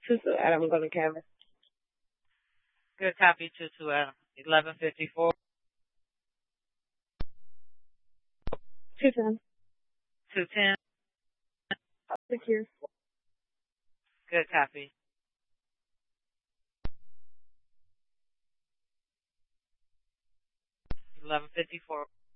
Tutu Adam, going to canvas. Good copy, 2-2 Adam. 11:54. 210. 2:10. Secure. Good copy. 11:54.